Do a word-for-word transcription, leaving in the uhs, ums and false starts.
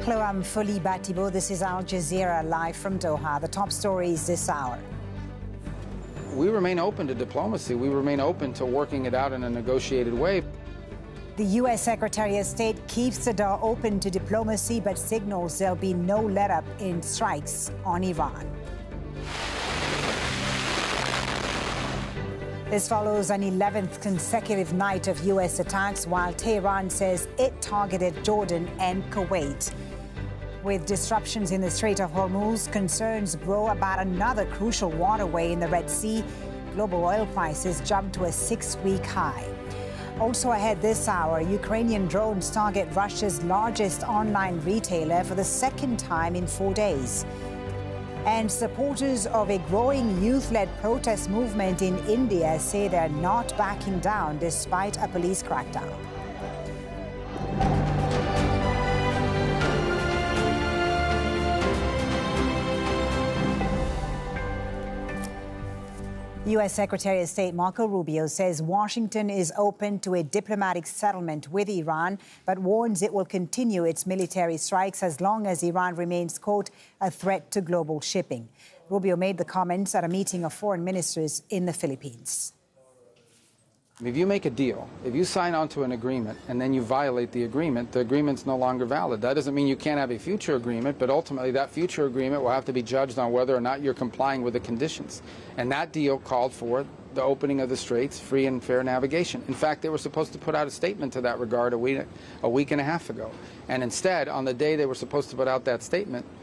Hello, I'm Foliba Thibault. This is Al Jazeera live from Doha. The top stories this hour. We remain open to diplomacy. We remain open to working it out in a negotiated way. The U S Secretary of State keeps the door open to diplomacy, but signals there'll be no let-up in strikes on Iran. This follows an eleventh consecutive night of U S attacks, while Tehran says it targeted Jordan and Kuwait. With disruptions in the Strait of Hormuz, concerns grow about another crucial waterway in the Red Sea. Global oil prices jump to a six-week high. Also ahead this hour, Ukrainian drones target Russia's largest online retailer for the second time in four days. And supporters of a growing youth-led protest movement in India say they're not backing down despite a police crackdown. U S Secretary of State Marco Rubio says Washington is open to a diplomatic settlement with Iran, but warns it will continue its military strikes as long as Iran remains, quote, a threat to global shipping. Rubio made the comments at a meeting of foreign ministers in the Philippines. If you make a deal, if you sign onto an agreement and then you violate the agreement, the agreement's no longer valid. That doesn't mean you can't have a future agreement, but ultimately that future agreement will have to be judged on whether or not you're complying with the conditions. And that deal called for the opening of the straits, free and fair navigation. In fact, they were supposed to put out a statement to that regard a week, a week and a half ago. And instead, on the day they were supposed to put out that statement,